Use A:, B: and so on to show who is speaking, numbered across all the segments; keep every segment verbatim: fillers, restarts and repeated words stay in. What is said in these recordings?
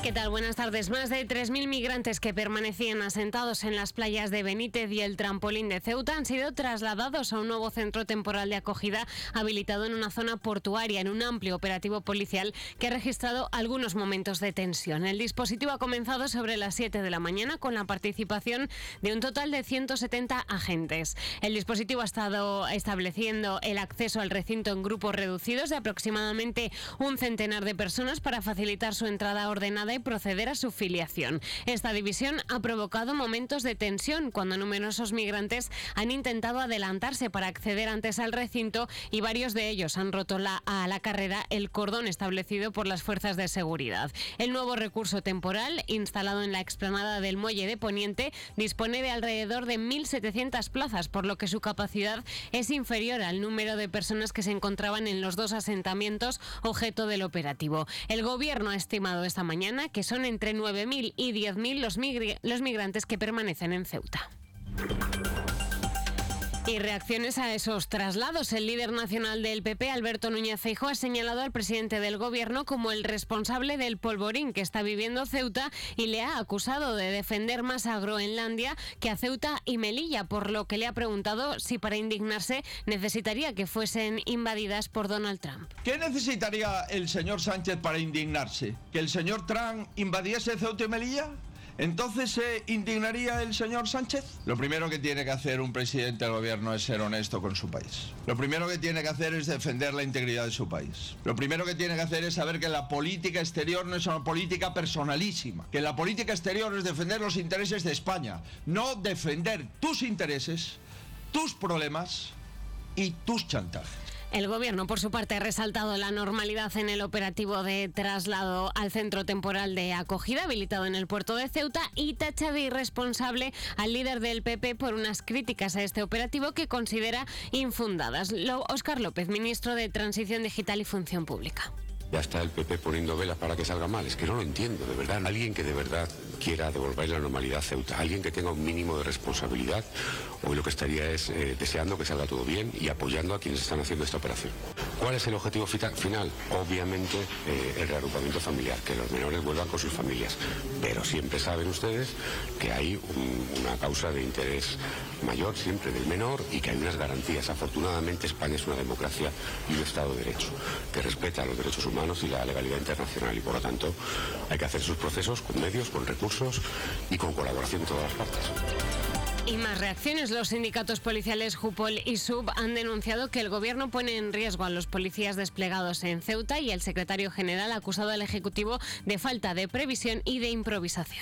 A: ¿Qué tal? Buenas tardes. Más de tres mil migrantes que permanecían asentados en las playas de Benítez y el Trampolín de Ceuta han sido trasladados a un nuevo centro temporal de acogida habilitado en una zona portuaria, en un amplio operativo policial que ha registrado algunos momentos de tensión. El dispositivo ha comenzado sobre las siete de la mañana con la participación de un total de ciento setenta agentes. El dispositivo ha estado estableciendo el acceso al recinto en grupos reducidos de aproximadamente un centenar de personas para facilitar su entrada ordenada y proceder a su filiación. Esta división ha provocado momentos de tensión cuando numerosos migrantes han intentado adelantarse para acceder antes al recinto y varios de ellos han roto la, a la carrera el cordón establecido por las fuerzas de seguridad. El nuevo recurso temporal, instalado en la explanada del Muelle de Poniente, dispone de alrededor de mil setecientas plazas, por lo que su capacidad es inferior al número de personas que se encontraban en los dos asentamientos objeto del operativo. El gobierno ha estimado esta mañana que son entre nueve mil y diez mil los, migri- los migrantes que permanecen en Ceuta. Y reacciones a esos traslados. El líder nacional del P P, Alberto Núñez Feijóo, ha señalado al presidente del gobierno como el responsable del polvorín que está viviendo Ceuta y le ha acusado de defender más a Groenlandia que a Ceuta y Melilla, por lo que le ha preguntado si para indignarse necesitaría que fuesen invadidas por Donald Trump.
B: ¿Qué necesitaría el señor Sánchez para indignarse? ¿Que el señor Trump invadiese Ceuta y Melilla? ¿Entonces se indignaría el señor Sánchez? Lo primero que tiene que hacer un presidente del gobierno es ser honesto con su país. Lo primero que tiene que hacer es defender la integridad de su país. Lo primero que tiene que hacer es saber que la política exterior no es una política personalísima. Que la política exterior es defender los intereses de España, no defender tus intereses, tus problemas y tus chantajes.
A: El gobierno, por su parte, ha resaltado la normalidad en el operativo de traslado al centro temporal de acogida habilitado en el puerto de Ceuta y tacha de irresponsable al líder del P P por unas críticas a este operativo que considera infundadas. Óscar López, ministro de Transición Digital y Función Pública.
C: Ya está el P P poniendo velas para que salga mal. Es que no lo entiendo, de verdad. Alguien que de verdad quiera devolver la normalidad a Ceuta, alguien que tenga un mínimo de responsabilidad, hoy lo que estaría es eh, deseando que salga todo bien y apoyando a quienes están haciendo esta operación. ¿Cuál es el objetivo final? Obviamente eh, el reagrupamiento familiar, que los menores vuelvan con sus familias. Pero siempre saben ustedes que hay un, una causa de interés mayor siempre del menor y que hay unas garantías. Afortunadamente España es una democracia y un Estado de Derecho que respeta los derechos humanos y la legalidad internacional y por lo tanto hay que hacer sus procesos con medios, con recursos y con colaboración de todas las partes.
A: Y más reacciones. Los sindicatos policiales Jupol y Sub han denunciado que el gobierno pone en riesgo a los policías desplegados en Ceuta y el secretario general ha acusado al Ejecutivo de falta de previsión y de improvisación.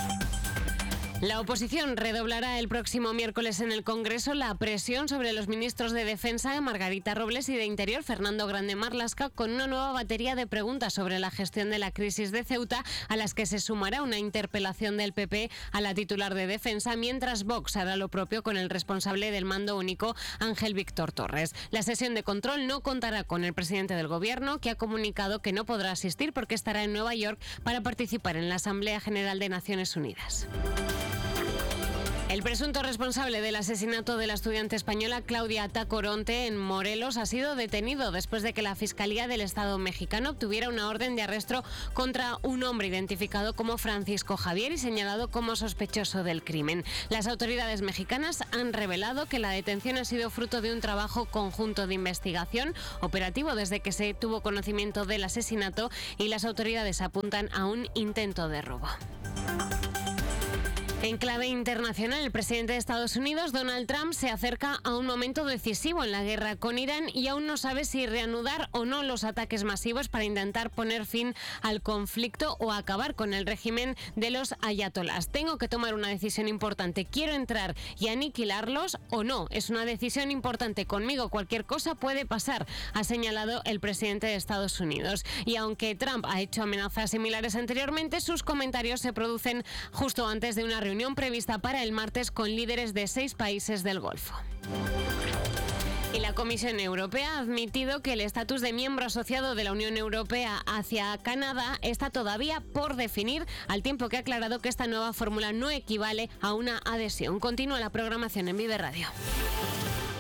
A: La oposición redoblará el próximo miércoles en el Congreso la presión sobre los ministros de Defensa, Margarita Robles, y de Interior, Fernando Grande Marlaska, con una nueva batería de preguntas sobre la gestión de la crisis de Ceuta, a las que se sumará una interpelación del P P a la titular de Defensa, mientras Vox hará lo propio con el responsable del mando único, Ángel Víctor Torres. La sesión de control no contará con el presidente del Gobierno, que ha comunicado que no podrá asistir porque estará en Nueva York para participar en la Asamblea General de Naciones Unidas. El presunto responsable del asesinato de la estudiante española Claudia Tacoronte en Morelos ha sido detenido después de que la Fiscalía del Estado mexicano obtuviera una orden de arresto contra un hombre identificado como Francisco Javier y señalado como sospechoso del crimen. Las autoridades mexicanas han revelado que la detención ha sido fruto de un trabajo conjunto de investigación operativo desde que se tuvo conocimiento del asesinato y las autoridades apuntan a un intento de robo. En clave internacional, el presidente de Estados Unidos, Donald Trump, se acerca a un momento decisivo en la guerra con Irán y aún no sabe si reanudar o no los ataques masivos para intentar poner fin al conflicto o acabar con el régimen de los ayatolás. Tengo que tomar una decisión importante. ¿Quiero entrar y aniquilarlos o no? Es una decisión importante. Conmigo cualquier cosa puede pasar, ha señalado el presidente de Estados Unidos. Y aunque Trump ha hecho amenazas similares anteriormente, sus comentarios se producen justo antes de una reunión prevista para el martes con líderes de seis países del Golfo. Y la Comisión Europea ha admitido que el estatus de miembro asociado de la Unión Europea hacia Canadá está todavía por definir, al tiempo que ha aclarado que esta nueva fórmula no equivale a una adhesión. Continúa la programación en Vive Radio.